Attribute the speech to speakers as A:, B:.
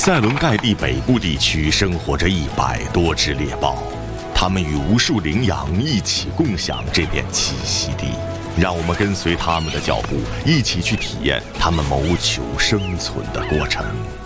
A: 塞伦盖蒂北部地区生活着100多只猎豹，它们与无数羚羊一起共享这片栖息地。让我们跟随他们的脚步，一起去体验他们谋求生存的过程。